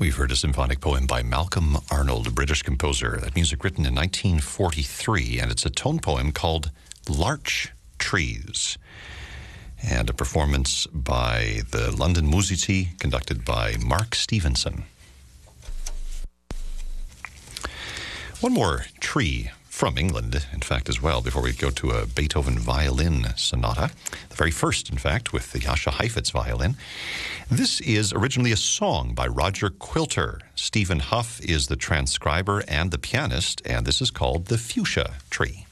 We've heard a symphonic poem by Malcolm Arnold, a British composer. That music written in 1943, and it's a tone poem called Larch Trees. And a performance by the London Musici, conducted by Mark Stevenson. One more tree from England, in fact, as well, before we go to a Beethoven violin sonata. The very first, in fact, with the Jascha Heifetz violin. This is originally a song by Roger Quilter. Stephen Huff is the transcriber and the pianist, and this is called The Fuchsia Tree.